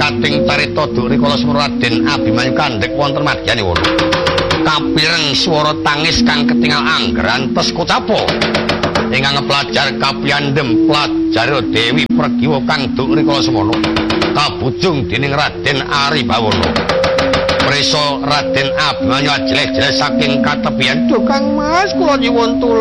kating carita Duk rikala semana Raden Abimanyu kandhek wonten madyaning wana. Kapireng swara tangis kang ketingal anggerantes kocapa. Ingkang pelajar kapiyandhem pelajar Dewi Pregiwa kang Duk rikala semana kabujung dening Raden Aribawana. Prisa Raden Abimanyu ajleh-jleh saking katepian, "Duh Kang Mas, kula nyuwun tulung."